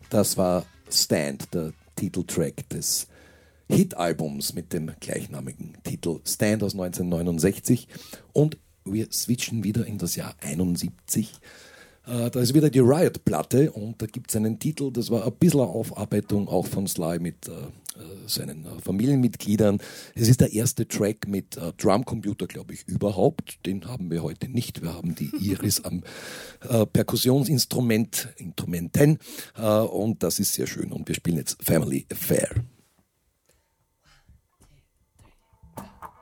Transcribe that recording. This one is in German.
Das war Stand, der Titeltrack des Hit-Albums mit dem gleichnamigen Titel Stand aus 1969. Und wir switchen wieder in das Jahr 71. Da ist wieder die Riot-Platte und da gibt es einen Titel, das war ein bisschen eine Aufarbeitung auch von Sly mit seinen Familienmitgliedern. Es ist der erste Track mit Drumcomputer, glaube ich, überhaupt. Den haben wir heute nicht. Wir haben die Iris am Perkussionsinstrumenten und das ist sehr schön. Und wir spielen jetzt Family Affair.